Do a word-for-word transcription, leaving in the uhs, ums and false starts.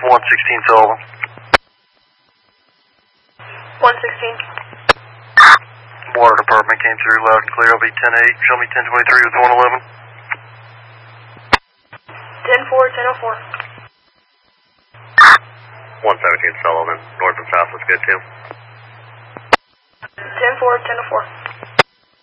one sixteen Sullivan. one sixteen. Water department came through loud and clear. I'll be ten eight. Show me ten twenty-three with one eleven. ten four, ten oh four. one seventeen Sullivan, north and south, let's get to. ten four, ten oh four.